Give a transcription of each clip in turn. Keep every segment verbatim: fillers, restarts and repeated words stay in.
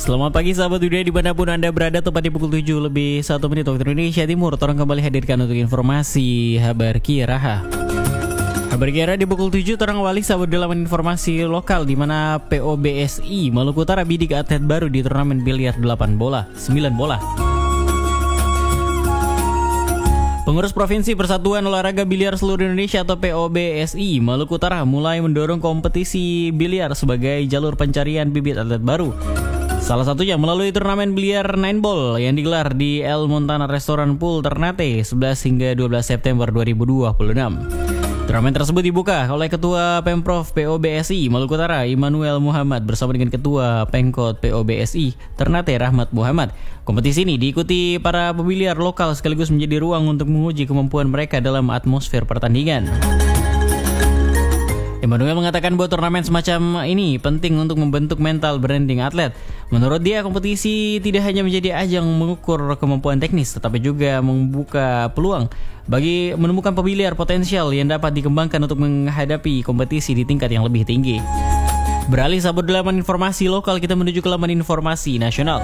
Selamat pagi sahabat dunia dimanapun Anda berada, tepat di pukul tujuh lebih satu menit waktu Indonesia Timur. Torang kembali hadirkan untuk informasi Habar Kiaraha. Habar Kiaraha di pukul tujuh torang awali sahabat dalam informasi lokal di mana P O B S I Maluku Utara bidik atlet baru di turnamen biliar delapan bola, sembilan bola. Pengurus Provinsi Persatuan Olahraga Biliar Seluruh Indonesia atau P O B S I Maluku Utara mulai mendorong kompetisi biliar sebagai jalur pencarian bibit atlet baru. Salah satunya melalui turnamen biliar nine ball yang digelar di El Montana Restoran Pool Ternate sebelas hingga dua belas September dua ribu dua puluh enam. Turnamen tersebut dibuka oleh Ketua Pemprov P O B S I Maluku Utara Immanuel Muhammad bersama dengan Ketua Pemkot P O B S I Ternate Rahmat Muhammad. Kompetisi ini diikuti para pembiliar lokal sekaligus menjadi ruang untuk menguji kemampuan mereka dalam atmosfer pertandingan. Immanuel mengatakan bahwa turnamen semacam ini penting untuk membentuk mental branding atlet. Menurut dia, kompetisi tidak hanya menjadi ajang mengukur kemampuan teknis, tetapi juga membuka peluang bagi menemukan pembiliar potensial yang dapat dikembangkan untuk menghadapi kompetisi di tingkat yang lebih tinggi. Beralih sahabat laman informasi lokal, kita menuju ke laman informasi nasional.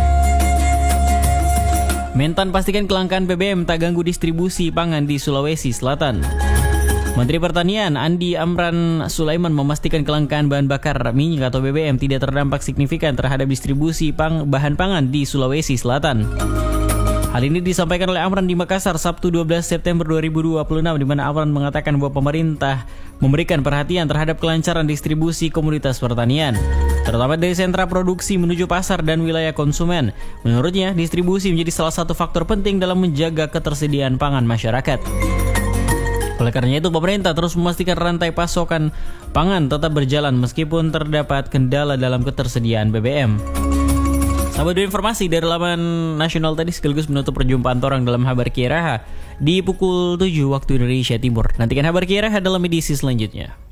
Mentan pastikan kelangkaan B B M tak ganggu distribusi pangan di Sulawesi Selatan. Menteri Pertanian Andi Amran Sulaiman memastikan kelangkaan bahan bakar minyak atau B B M tidak terdampak signifikan terhadap distribusi pang bahan pangan di Sulawesi Selatan. Hal ini disampaikan oleh Amran di Makassar Sabtu dua belas September dua ribu dua puluh enam, di mana Amran mengatakan bahwa pemerintah memberikan perhatian terhadap kelancaran distribusi komoditas pertanian, terutama dari sentra produksi menuju pasar dan wilayah konsumen. Menurutnya, distribusi menjadi salah satu faktor penting dalam menjaga ketersediaan pangan masyarakat. Oleh karena itu, pemerintah terus memastikan rantai pasokan pangan tetap berjalan meskipun terdapat kendala dalam ketersediaan B B M. Sahabat informasi dari laman nasional tadi sekaligus menutup perjumpaan torang dalam Habar Kiaraha di pukul tujuh waktu Indonesia Timur. Nantikan Habar Kiaraha dalam edisi selanjutnya.